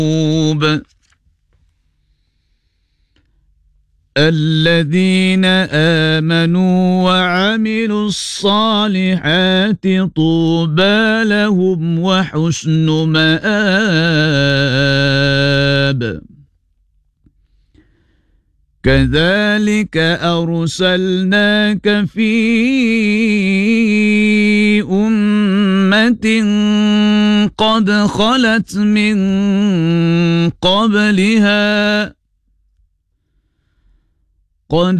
الذين آمنوا وعملوا الصالحات طوبى لهم وحسن مآب. كذلك أرسلناك في أمة قد خلت من قبلها